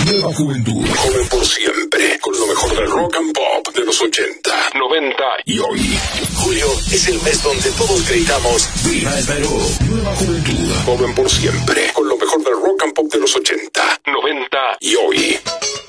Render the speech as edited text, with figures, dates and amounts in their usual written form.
Nueva juventud, joven por siempre, con lo mejor del rock and pop de los 80, 90 y hoy. Julio es el mes donde todos gritamos ¡Viva el Perú! Nueva juventud, joven por siempre, con lo mejor del rock and pop de los 80, 90 y hoy.